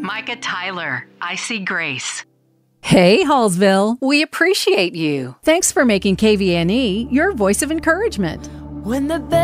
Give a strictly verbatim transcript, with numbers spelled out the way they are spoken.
Micah Tyler, I see grace. Hey, Hallsville. We appreciate you. Thanks for making K V N E your voice of encouragement. When the